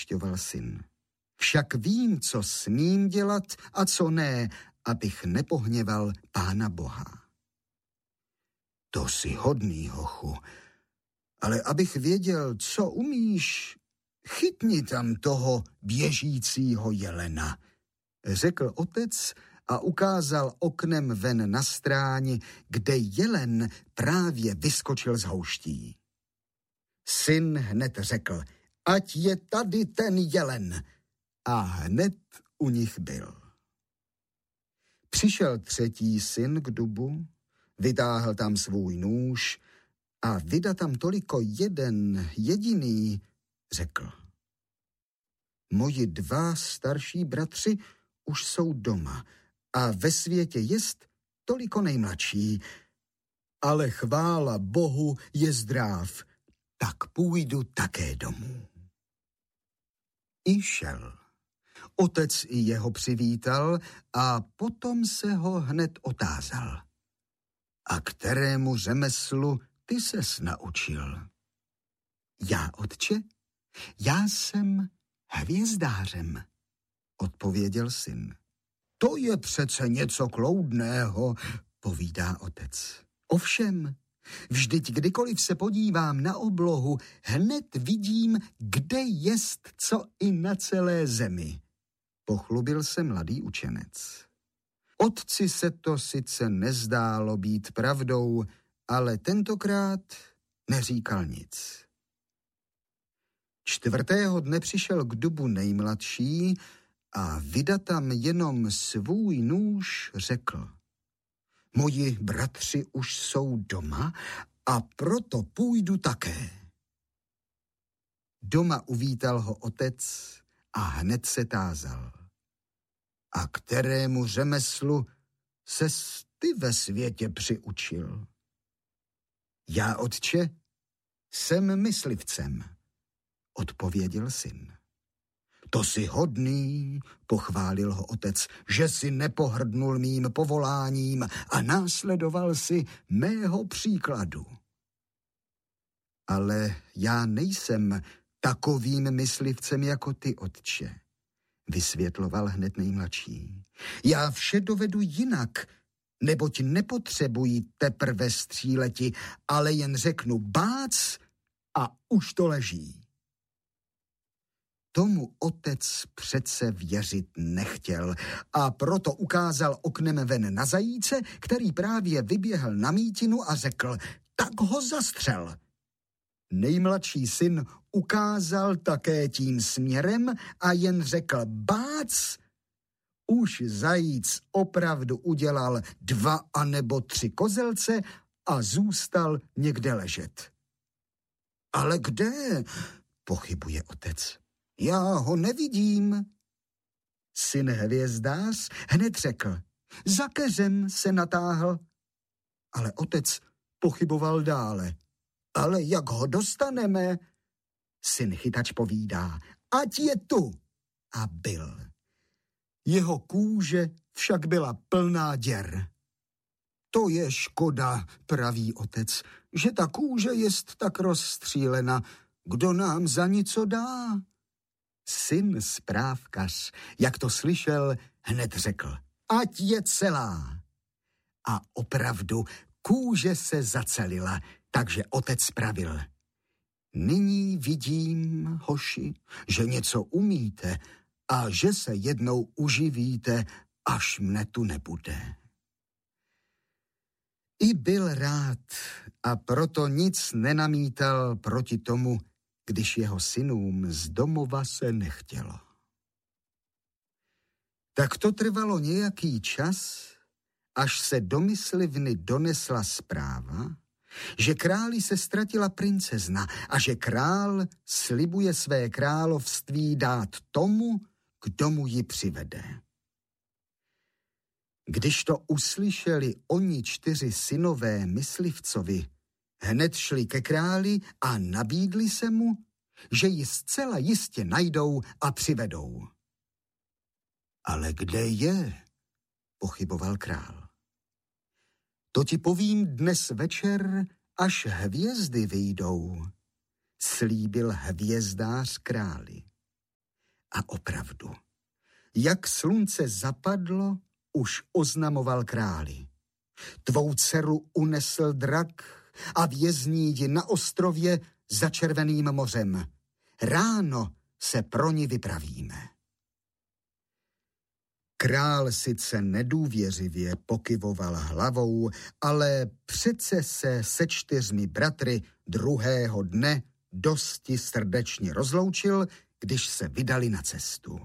ujišťoval syn. Však vím, co smím dělat a co ne, abych nepohněval Pána Boha. To jsi hodný, hochu, ale abych věděl, co umíš, chytni tam toho běžícího jelena, řekl otec a ukázal oknem ven na stráni, kde jelen právě vyskočil z houští. Syn hned řekl, ať je tady ten jelen, a hned u nich byl. Přišel třetí syn k dubu, vytáhl tam svůj nůž a vyda tam toliko jeden jediný, řekl. Moji 2 starší bratři už jsou doma a ve světě jest toliko nejmladší, ale chvála Bohu je zdrav, tak půjdu také domů. I šel. Otec i jeho přivítal a potom se ho hned otázal. A kterému řemeslu ty ses naučil? Já, otče? Já jsem hvězdářem, odpověděl syn. To je přece něco kloudného, povídá otec. Ovšem, vždyť kdykoliv se podívám na oblohu, hned vidím, kde jest co i na celé zemi, pochlubil se mladý učenec. Otci se to sice nezdálo být pravdou, ale tentokrát neříkal nic. 4. dne přišel k dubu nejmladší a vyda tam jenom svůj nůž řekl. Moji bratři už jsou doma a proto půjdu také. Doma uvítal ho otec a hned se tázal. A kterému řemeslu ses ty ve světě přiučil? Já, otče, jsem myslivcem, odpověděl syn. To jsi hodný, pochválil ho otec, že si nepohrdnul mým povoláním a následoval si mého příkladu. Ale já nejsem takovým myslivcem jako ty, otče, vysvětloval hned nejmladší. Já vše dovedu jinak, neboť nepotřebuji teprve stříleti, ale jen řeknu bác a už to leží. Tomu otec přece věřit nechtěl a proto ukázal oknem ven na zajíce, který právě vyběhl na mítinu a řekl, tak ho zastřel. Nejmladší syn ukázal také tím směrem a jen řekl bác. Už zajíc opravdu udělal 2 anebo 3 kozelce a zůstal někde ležet. Ale kde? Pochybuje otec. Já ho nevidím. Syn hvězdář hned řekl. Za keřem se natáhl. Ale otec pochyboval dále. Ale jak ho dostaneme? Syn chytač povídá. Ať je tu. A byl. Jeho kůže však byla plná děr. To je škoda, praví otec, že ta kůže jest tak rozstřílena. Kdo nám za něco dá? Syn správkař, jak to slyšel, hned řekl, ať je celá. A opravdu kůže se zacelila, takže otec pravil. Nyní vidím, hoši, že něco umíte a že se jednou uživíte, až mne tu nebude. I byl rád a proto nic nenamítal proti tomu, když jeho synům z domova se nechtělo. Tak to trvalo nějaký čas, až se do myslivny donesla zpráva, že králi se ztratila princezna a že král slibuje své království dát tomu, kdo mu ji přivede. Když to uslyšeli oni 4 synové myslivcovi, hned šli ke králi a nabídli se mu, že ji zcela jistě najdou a přivedou. Ale kde je? Pochyboval král. To ti povím dnes večer, až hvězdy vyjdou, slíbil hvězdář králi. A opravdu, jak slunce zapadlo, už oznamoval králi. Tvou dceru unesl drak a vězní ji na ostrově za Červeným mořem. Ráno se pro ní vypravíme. Král sice nedůvěřivě pokyvoval hlavou, ale přece se 4 bratry druhého dne dosti srdečně rozloučil, když se vydali na cestu.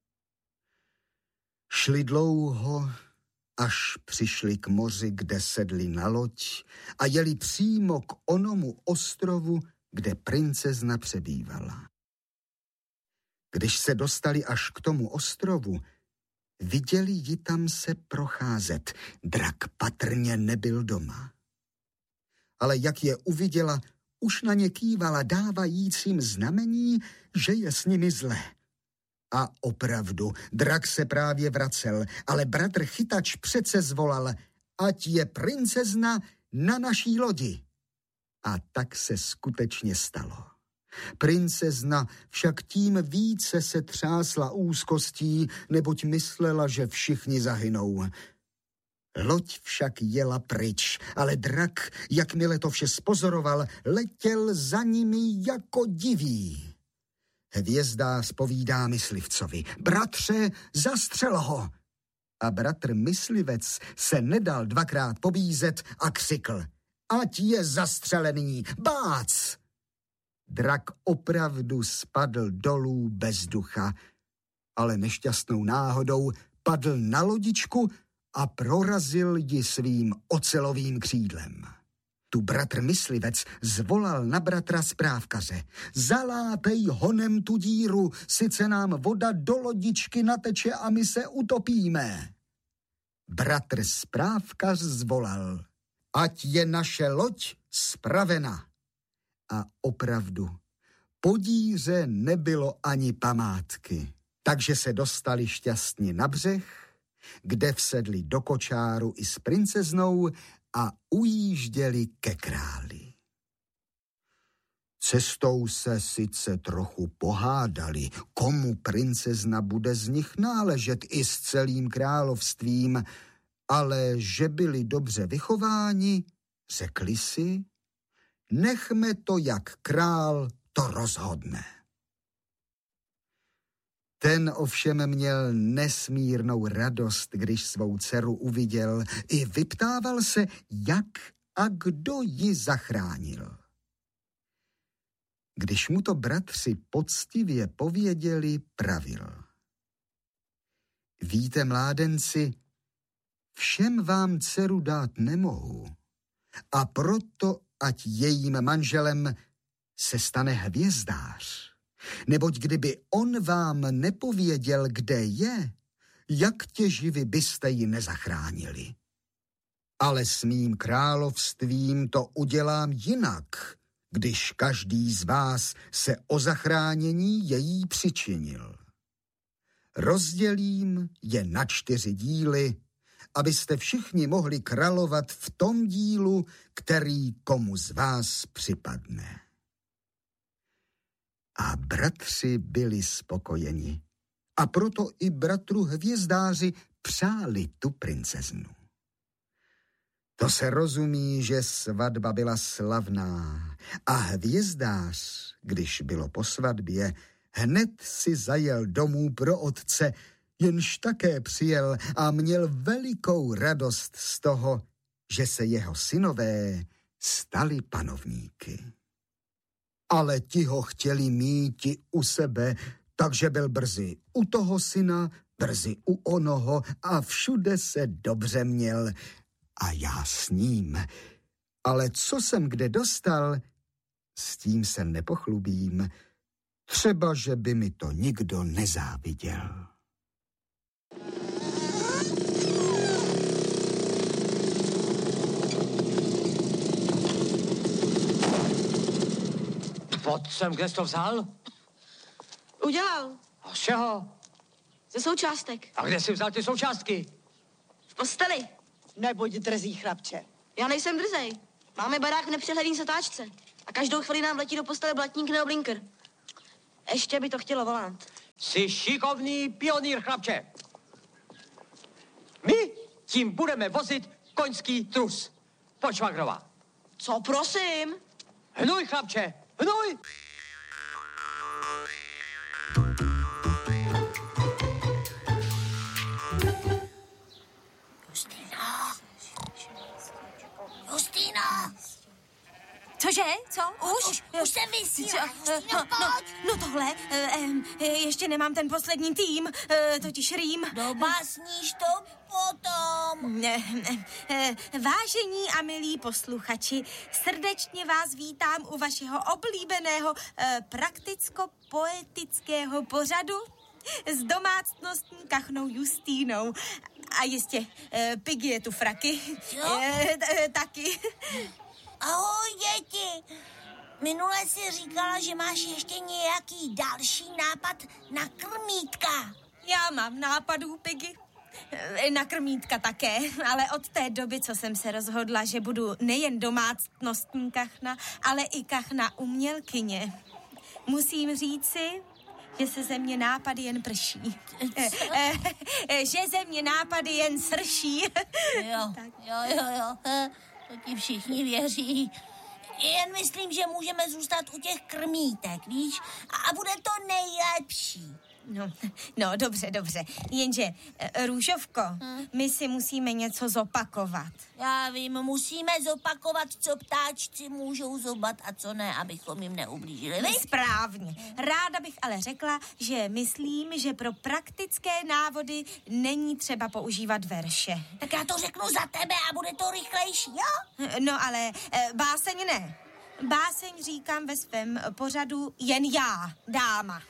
Šli dlouho, až přišli k moři, kde sedli na loď a jeli přímo k onomu ostrovu, kde princezna přebývala. Když se dostali až k tomu ostrovu, viděli ji tam se procházet. Drak patrně nebyl doma. Ale jak je uviděla, už na ně kývala dávajícím znamení, že je s nimi zle. A opravdu, drak se právě vracel, ale bratr chytač přece zvolal, ať je princezna na naší lodi. A tak se skutečně stalo. Princezna však tím více se třásla úzkostí, neboť myslela, že všichni zahynou. Loď však jela pryč, ale drak, jakmile to vše spozoroval, letěl za nimi jako divý. Hvězda zpovídá myslivcovi: bratře, zastřel ho! A bratr myslivec se nedal 2krát pobízet a křikl: ať je zastřelený, bác! Drak opravdu spadl dolů bez ducha, ale nešťastnou náhodou padl na lodičku a prorazil ji svým ocelovým křídlem. Tu bratr myslivec zvolal na bratra správkaře: zalátej honem tu díru, sice nám voda do lodičky nateče a my se utopíme. Bratr správkař zvolal: ať je naše loď spravena. A opravdu, po díře nebylo ani památky, takže se dostali šťastně na břeh, kde vsedli do kočáru i s princeznou a ujížděli ke králi. Cestou se sice trochu pohádali, komu princezna bude z nich náležet i s celým královstvím, ale že byli dobře vychováni, řekli si: nechme to, jak král to rozhodne. Ten ovšem měl nesmírnou radost, když svou dceru uviděl, i vyptával se, jak a kdo ji zachránil. Když mu to bratři poctivě pověděli, pravil: víte, mládenci, všem vám dceru dát nemohu, a proto ať jejím manželem se stane hvězdář. Neboť kdyby on vám nepověděl, kde je, jak těživy byste ji nezachránili. Ale s mým královstvím to udělám jinak, když každý z vás se o zachránění její přičinil. Rozdělím je na 4 díly, abyste všichni mohli královat v tom dílu, který komu z vás připadne. A bratři byli spokojeni. A proto i bratru hvězdáři přáli tu princeznu. To se rozumí, že svatba byla slavná a hvězdář, když bylo po svatbě, hned si zajel domů pro otce, jenž také přijel a měl velikou radost z toho, že se jeho synové stali panovníky. Ale ti ho chtěli míti u sebe, takže byl brzy u toho syna, brzy u onoho a všude se dobře měl. A já s ním. Ale co jsem kde dostal, s tím se nepochlubím. Třeba, že by mi to nikdo nezáviděl. Pojď sem, kde jsi to vzal? Udělal. A z čeho? Ze součástek. A kde jsi vzal ty součástky? V posteli. Nebuď drzý, chlapče. Já nejsem drzej. Máme barák v nepřehledný zatáčce. A každou chvíli nám letí do postele blatník nebo blinker. Ještě by to chtělo volant. Jsi šikovný pionýr, chlapče. My tím budeme vozit koňský trus. Pojď, švagrová. Co prosím? Hnuj, chlapče, hnuj! Justýno! Cože? Co? Už se vysílá. Justýno, pojď. No tohle, ještě nemám ten poslední tým, totiž Rým. Dobásníš to potom. Vážení a milí posluchači, srdečně vás vítám u vašeho oblíbeného prakticko-poetického pořadu s domácnostní kachnou Justýnou. A jistě, Piggy je tu fraky. Taky. Ahoj, děti. Minule jsi říkala, že máš ještě nějaký další nápad na krmítka. Já mám nápadů, Piggy. Na krmítka také, ale od té doby, co jsem se rozhodla, že budu nejen domácnostní kachna, ale i kachna umělkyně. Musím říci, že se ze mě nápady jen prší. Že ze mě nápady jen srší. Jo. To ti všichni věří. Jen myslím, že můžeme zůstat u těch krmítek, víš? A bude to nejlepší. No, dobře. Jenže, Růžovko, my si musíme něco zopakovat. Já vím, musíme zopakovat, co ptáčci můžou zobat a co ne, abychom jim neublížili, víš? Správně. Ráda bych ale řekla, že myslím, že pro praktické návody není třeba používat verše. Tak já to řeknu za tebe a bude to rychlejší, jo? No ale báseň ne. Báseň říkám ve svém pořadu jen já, dáma.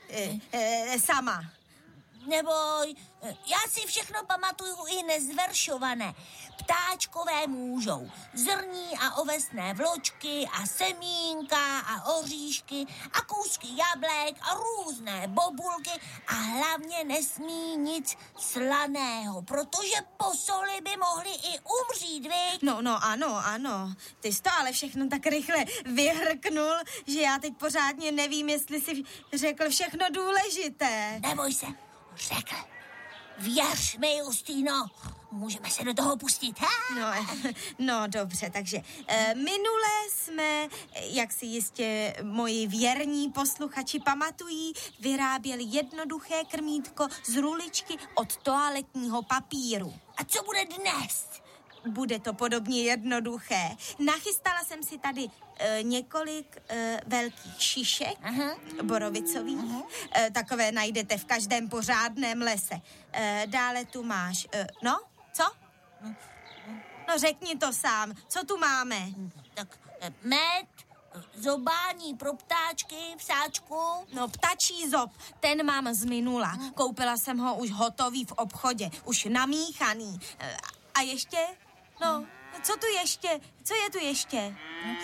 Sama. Neboj, já si všechno pamatuju i nezveršované. Ptáčkové můžou zrní a ovesné vločky a semínka a oříšky a kousky jablek a různé bobulky a hlavně nesmí nic slaného, protože po soli by mohli i umřít, viď? No, ano. Ty jsi to ale všechno tak rychle vyhrknul, že já teď pořádně nevím, jestli jsi řekl všechno důležité. Neboj se, řekl. Věř mi, Justýno, můžeme se do toho pustit, ha? No, dobře, takže minule jsme, jak si jistě moji věrní posluchači pamatují, vyráběli jednoduché krmítko z ruličky od toaletního papíru. A co bude dnes? Bude to podobně jednoduché. Nachystala jsem si tady několik velkých šišek, borovicových. Takové najdete v každém pořádném lese. Dále tu máš, co? No řekni to sám, co tu máme? Tak med, zobání pro ptáčky v sáčku. No ptačí zob, ten mám z minula. Koupila jsem ho už hotový v obchodě, už namíchaný. A ještě? No, co tu ještě? Co je tu ještě?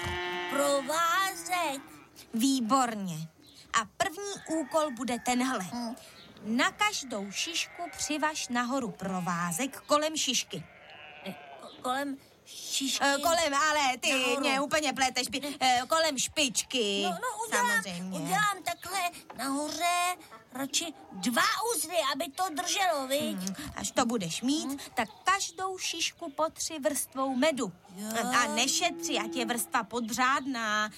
Provázek. Výborně. A první úkol bude tenhle. Na každou šišku přivaž nahoru provázek kolem šišky. Kolem šišky? Ale ty nahoru. mě úplně pleteš. Kolem špičky. No, samozřejmě. Udělám takhle nahoře radši 2 uzly, aby to drželo, viď? Až to budeš mít, tak každou šišku potři vrstvou medu. Jo. A nešetři, ať je vrstva podřádná.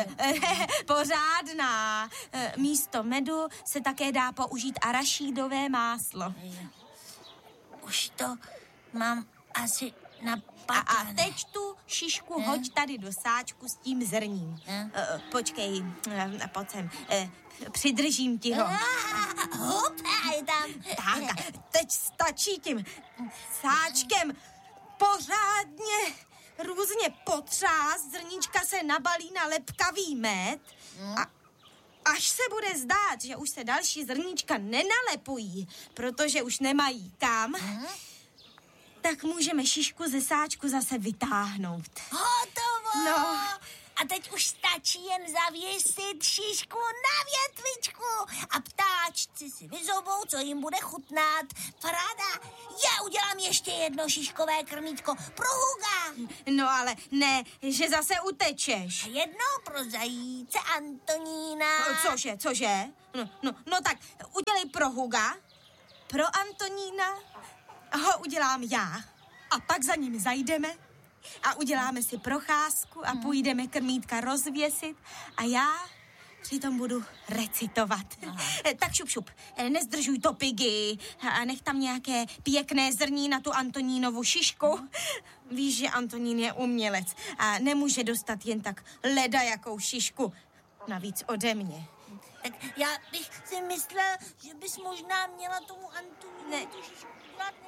Pořádná. Místo medu se také dá použít arašídové máslo. Už to mám asi napadané. A teď tu šišku hoď tady do sáčku s tím zrním. Počkej, pojď sem. Přidržím ti ho. Hop, je tam. Tak, teď stačí tím sáčkem pořádně různě potřást, zrníčka se nabalí na lepkavý med a až se bude zdát, že už se další zrníčka nenalepují, protože už nemají kam, tak můžeme šišku ze sáčku zase vytáhnout. Hotovo! No. A teď už stačí jen zavěsit šišku na větvičku a ptáčci si vyzobou, co jim bude chutnat. Paráda, já udělám ještě jedno šiškové krmítko pro Huga. No ale ne, že zase utečeš. Jedno pro zajíce Antonína. Cože? No tak udělej pro Huga, pro Antonína ho udělám já. A pak za ním zajdeme a uděláme si procházku a půjdeme krmítka rozvěsit a já přitom budu recitovat. Tak šup, nezdržuj to, Piggy, a nech tam nějaké pěkné zrní na tu Antonínovu šišku. Víš, že Antonín je umělec a nemůže dostat jen tak ledajakou šišku. Navíc ode mě. Tak já bych si myslela, že bys možná měla tomu Antonínu tu šišku dělat